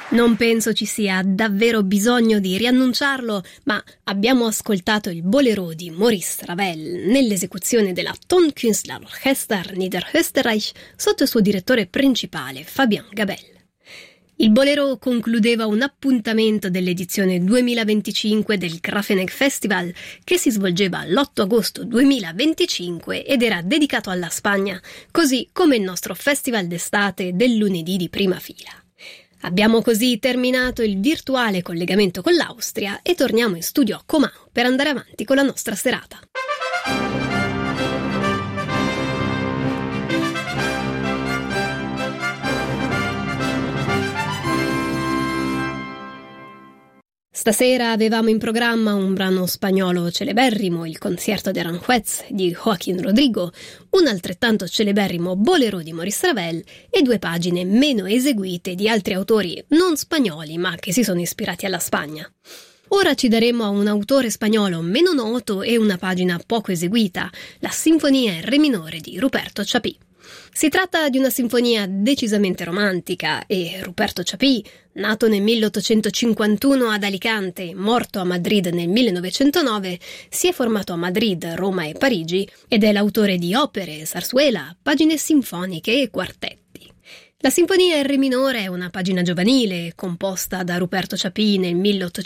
Non penso ci sia davvero bisogno di riannunciarlo, ma abbiamo ascoltato il Bolero di Maurice Ravel nell'esecuzione della Tonkünstlerorchester Niederösterreich sotto il suo direttore principale Fabien Gabel. Il Bolero concludeva un appuntamento dell'edizione 2025 del Grafenegg Festival che si svolgeva l'8 agosto 2025 ed era dedicato alla Spagna, così come il nostro festival d'estate del lunedì di prima fila. Abbiamo così terminato il virtuale collegamento con l'Austria e torniamo in studio a Comà per andare avanti con la nostra serata. Stasera avevamo in programma un brano spagnolo celeberrimo, il Concierto de Aranjuez di Joaquín Rodrigo, un altrettanto celeberrimo Bolero di Maurice Ravel e 2 pagine meno eseguite di altri autori non spagnoli ma che si sono ispirati alla Spagna. Ora ci daremo a un autore spagnolo meno noto e una pagina poco eseguita, la Sinfonia in Re minore di Ruperto Chapí. Si tratta di una sinfonia decisamente romantica e Ruperto Chapí, nato nel 1851 ad Alicante, morto a Madrid nel 1909, si è formato a Madrid, Roma e Parigi ed è l'autore di opere, sarsuela, pagine sinfoniche e quartetti. La Sinfonia in Re minore è una pagina giovanile, composta da Ruperto Chapí nel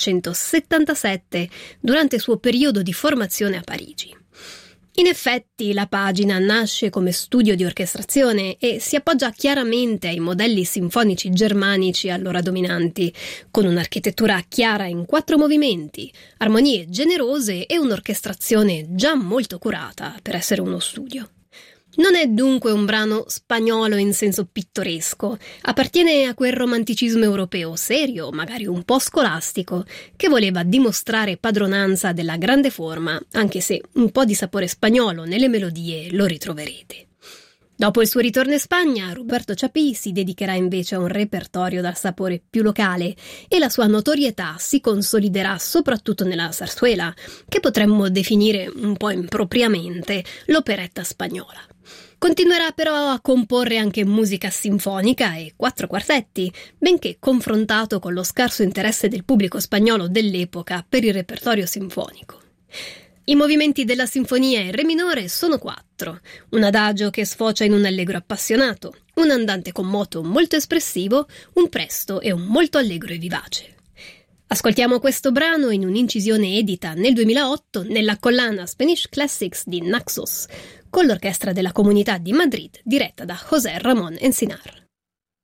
1877, durante il suo periodo di formazione a Parigi. In effetti la pagina nasce come studio di orchestrazione e si appoggia chiaramente ai modelli sinfonici germanici allora dominanti, con un'architettura chiara in 4 movimenti, armonie generose e un'orchestrazione già molto curata per essere uno studio. Non è dunque un brano spagnolo in senso pittoresco, appartiene a quel romanticismo europeo serio, magari un po' scolastico, che voleva dimostrare padronanza della grande forma, anche se un po' di sapore spagnolo nelle melodie lo ritroverete. Dopo il suo ritorno in Spagna, Ruperto Chapí si dedicherà invece a un repertorio dal sapore più locale e la sua notorietà si consoliderà soprattutto nella zarzuela, che potremmo definire un po' impropriamente l'operetta spagnola. Continuerà però a comporre anche musica sinfonica e 4 quartetti, benché confrontato con lo scarso interesse del pubblico spagnolo dell'epoca per il repertorio sinfonico. I movimenti della sinfonia in re minore sono 4, un adagio che sfocia in un allegro appassionato, un andante con moto molto espressivo, un presto e un molto allegro e vivace. Ascoltiamo questo brano in un'incisione edita nel 2008 nella collana Spanish Classics di Naxos, con l'orchestra della Comunità di Madrid diretta da José Ramón Encinar.